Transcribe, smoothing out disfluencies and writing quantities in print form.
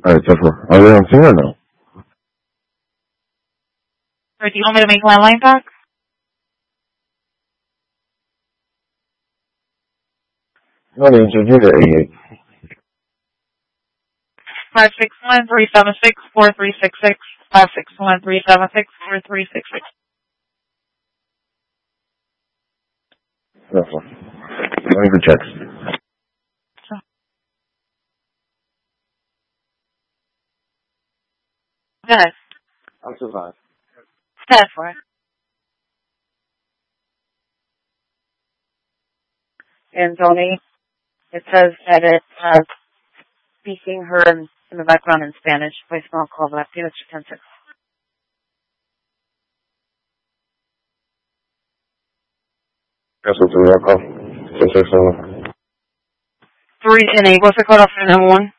Alright, that's what. Are they on scene or no? Or do you want me to make landline back? No, they just do the 88. 561-376-4366. 561-376-4366. That's one. Waiting for checks. Good. I'll survive. Stand for it. And Tony, it says that it's speaking her in the background in Spanish. Voicemail call back. Give us your 10 seconds. Cancel 3, I'll call. 667. 3 and 8. What's the cutoff for number 1?